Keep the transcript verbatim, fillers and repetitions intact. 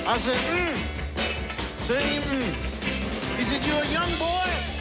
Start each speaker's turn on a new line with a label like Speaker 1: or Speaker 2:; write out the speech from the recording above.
Speaker 1: I said, mm. Said he, mm. He said, you a young boy?